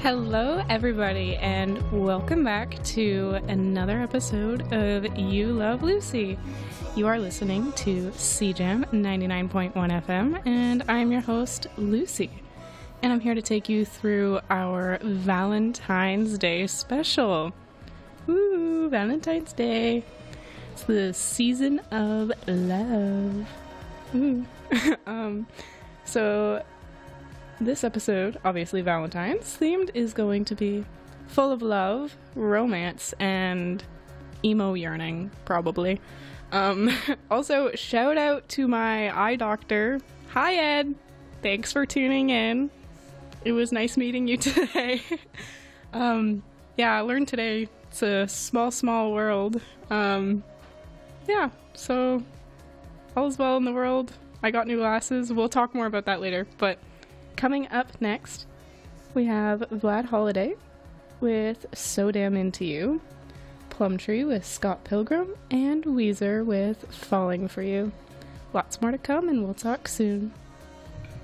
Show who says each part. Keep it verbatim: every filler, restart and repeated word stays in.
Speaker 1: Hello, everybody, and welcome back to another episode of You Love Lucy. You are listening to C Jam ninety-nine point one F M, and I'm your host, Lucy. And I'm here to take you through our Valentine's Day special. Woo, Valentine's Day. It's the season of love. Woo. um, so... This episode, obviously Valentine's themed, is going to be full of love, romance, and emo yearning, probably. Um, also, shout out to my eye doctor. Hi, Ed. Thanks for tuning in. It was nice meeting you today. um, yeah, I learned today it's a small, small world. Um, yeah, so all is well in the world. I got new glasses. We'll talk more about that later, but coming up next, we have Vlad Holiday with So Damn Into You, Plumtree with Scott Pilgrim, and Weezer with Falling For You. Lots more to come, and we'll talk soon.